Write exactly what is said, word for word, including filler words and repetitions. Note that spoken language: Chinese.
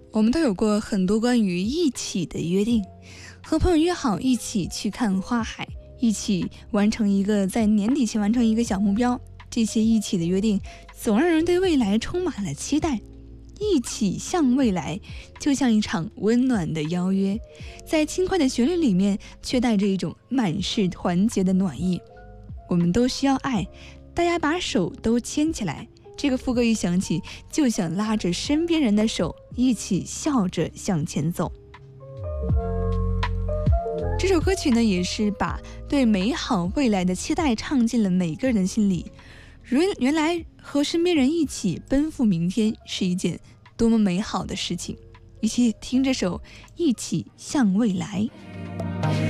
我们都有过很多关于一起的约定，和朋友约好一起去看花海，一起完成一个在年底前完成一个小目标。这些一起的约定总让人对未来充满了期待。一起向未来，就像一场温暖的邀约，在轻快的旋律里面，却带着一种满是团结的暖意。我们都需要爱，大家把手都牵起来。这个副歌一响起，就想拉着身边人的手，一起笑着向前走。这首歌曲呢，也是把对美好未来的期待唱进了每个人的心里。原原来和身边人一起奔赴明天是一件多么美好的事情。一起听这首《一起向未来》。